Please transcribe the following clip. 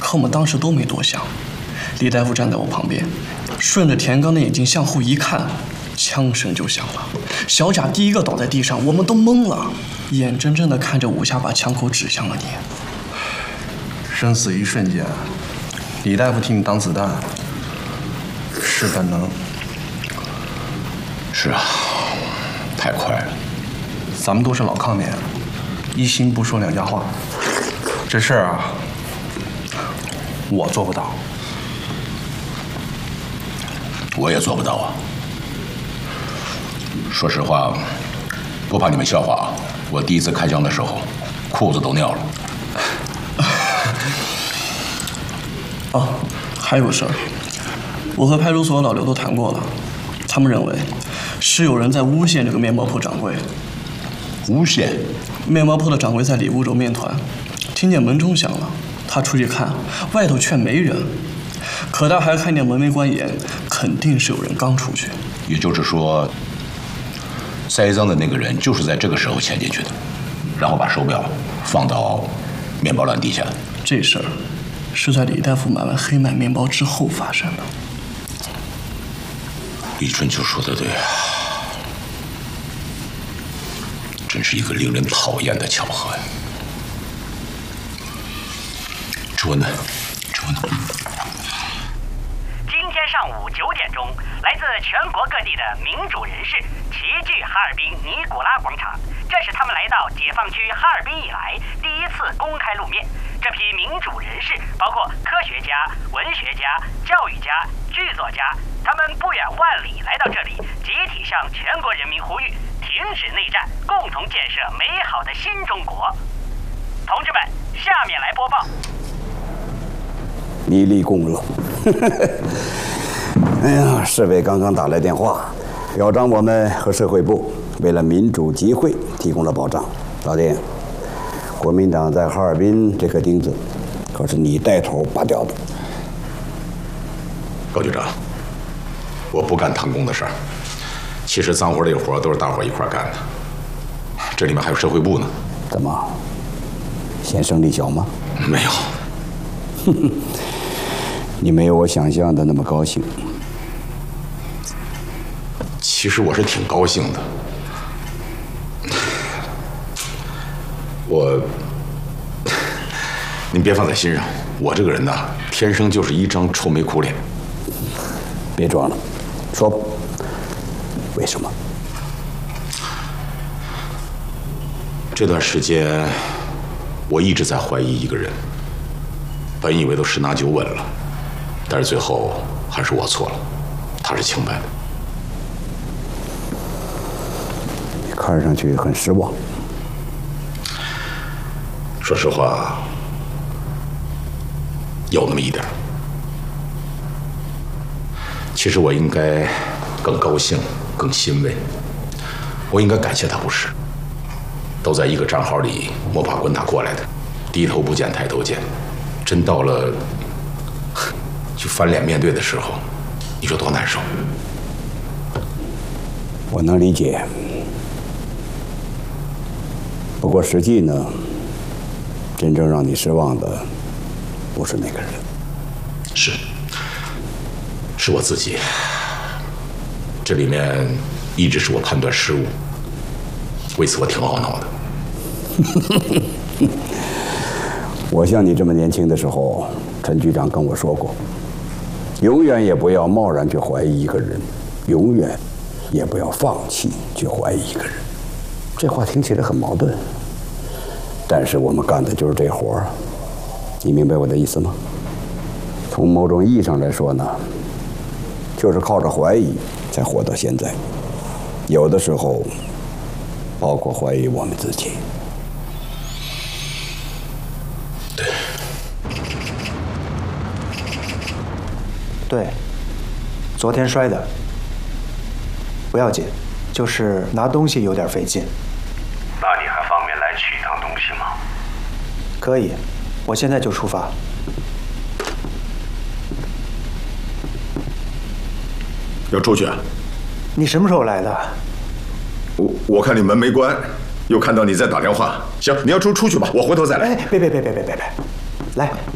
可我们当时都没多想。李大夫站在我旁边，顺着田刚的眼睛向后一看，枪声就响了。小贾第一个倒在地上，我们都懵了，眼睁睁地看着武侠把枪口指向了你。 生死一瞬间，李大夫替你挡子弹，是本能。 是啊，太快了。 咱们都是老抗面，一心不说两家话。这事儿啊，我做不到。 我也做不到啊。说实话，不怕你们笑话啊，我第一次开枪的时候，裤子都尿了。 哦，还有个事儿，我和派出所老刘都谈过了，他们认为是有人在诬陷这个面包铺掌柜。 诬陷？ 面包铺的掌柜在里屋揉面团，听见门钟响了，他出去看，外头却没人。可他还看见门没关严，肯定是有人刚出去。 也就是说，栽赃的那个人就是在这个时候潜进去的，然后把手表放到面包篮底下。 这事儿是在李大夫买完黑麦面包之后发生的。 李春秋说的对啊，真是一个令人讨厌的巧合呀。楚文呢？楚文呢？ 今天上午9点钟，来自全国各地的民主人士齐聚哈尔滨尼古拉广场，这是他们来到解放区哈尔滨以来第一次公开露面。这批民主人士包括科学家、文学家、教育家、剧作家，他们不远万里来到这里，集体向全国人民呼吁停止内战，共同建设美好的新中国。同志们，下面来播报。 你立功了。哎呀，市委刚刚打来电话，表彰我们和社会部为了民主集会提供了保障。老丁，国民党在哈尔滨这颗钉子，可是你带头拔掉的。 高局长，我不干贪功的事儿。其实脏活累活都是大伙一块干的，这里面还有社会部呢。 怎么，嫌胜利小吗？ 没有。 你没有我想象的那么高兴。 其实我是挺高兴的。您别放在心上，我这个人呐，天生就是一张愁眉苦脸。 别装了，说吧，为什么？ 这段时间，我一直在怀疑一个人，本以为都十拿九稳了，但是最后还是我错了，他是清白的。 你看上去很失望。 说实话，有那么一点。其实我应该更高兴、更欣慰，我应该感谢他不是。都在一个战壕里摸爬滚打过来的，低头不见抬头见，真到了去翻脸面对的时候，你说多难受？ 我能理解，不过实际呢，真正让你失望的不是那个人， 是我自己。这里面一直是我判断失误，为此我挺懊恼的。 我像你这么年轻的时候，陈局长跟我说过，永远也不要贸然去怀疑一个人，永远也不要放弃去怀疑一个人。这话听起来很矛盾，但是我们干的就是这活儿，你明白我的意思吗？从某种意义上来说呢，就是靠着怀疑才活到现在，有的时候包括怀疑我们自己。 对，昨天摔的，不要紧，就是拿东西有点费劲。 那你还方便来取一趟东西吗？ 可以，我现在就出发。 要出去啊？ 你什么时候来的？ 我看你门没关，又看到你在打电话。行，你要出去吧，我回头再来。 哎，别，来，